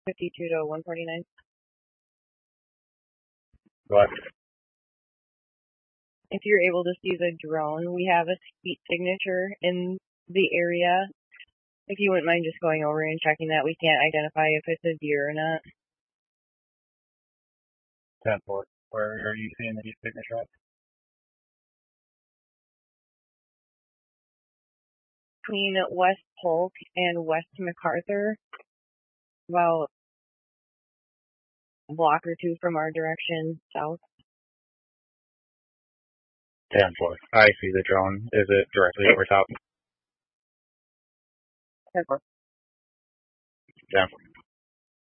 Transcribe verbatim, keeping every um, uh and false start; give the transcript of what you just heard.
fifty-two to one forty-nine. Go ahead. If you're able to see the drone, we have a heat signature in the area. If you wouldn't mind just going over and checking that, we can't identify if it's a deer or not. ten four. Where are you seeing the heat signature at? Between West Polk and West MacArthur, about a block or two from our direction south. ten four. I see the drone. Is it directly over top? ten four. ten four.